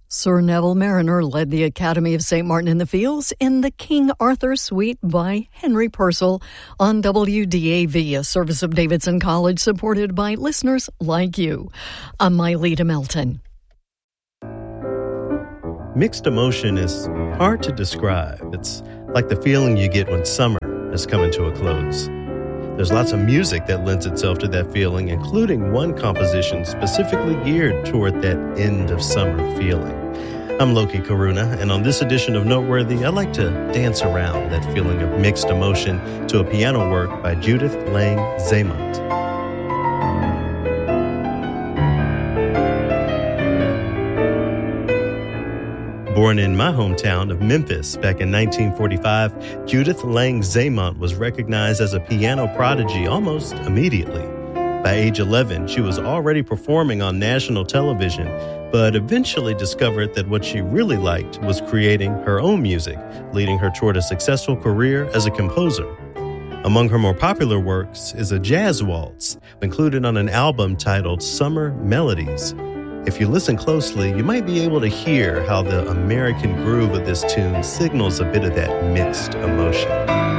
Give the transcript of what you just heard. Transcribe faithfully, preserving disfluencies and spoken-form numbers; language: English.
Sir Neville Mariner led the Academy of Saint Martin in the Fields in the King Arthur Suite by Henry Purcell on W D A V, a service of Davidson College supported by listeners like you. I'm Myleta Melton. Mixed emotion is hard to describe. It's like the feeling you get when summer is coming to a close. There's lots of music that lends itself to that feeling, including one composition specifically geared toward that end of summer feeling. I'm Loki Karuna, and on this edition of Noteworthy, I like to dance around that feeling of mixed emotion to a piano work by Judith Lang Zamont. Born in my hometown of Memphis back in nineteen forty-five, Judith Lang Zamont was recognized as a piano prodigy almost immediately. By age eleven, she was already performing on national television, but eventually discovered that what she really liked was creating her own music, leading her toward a successful career as a composer. Among her more popular works is a jazz waltz, included on an album titled Summer Melodies. If you listen closely, you might be able to hear how the American groove of this tune signals a bit of that mixed emotion.